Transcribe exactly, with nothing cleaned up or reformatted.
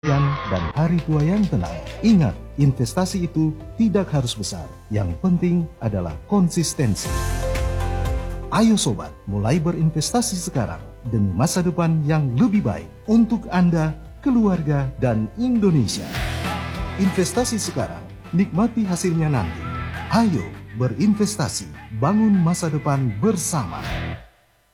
dan hari tua yang tenang. Ingat, investasi itu tidak harus besar. Yang penting adalah konsistensi. Ayo sobat, mulai berinvestasi sekarang demi masa depan yang lebih baik untuk Anda, keluarga, dan Indonesia. Investasi sekarang, nikmati hasilnya nanti. Ayo berinvestasi, bangun masa depan bersama.